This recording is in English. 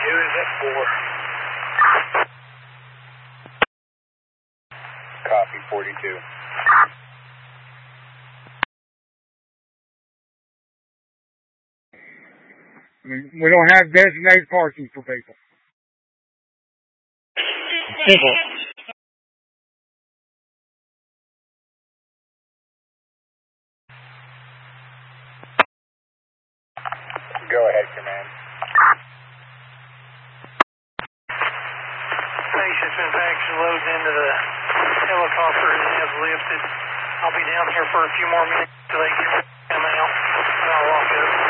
is at 4. Copy, 42. We don't have designated parking for people. Simple. Go ahead, command. Patient's been packaged and loaded into the helicopter and has lifted. I'll be down here for a few more minutes till they come out, and I'll walk up.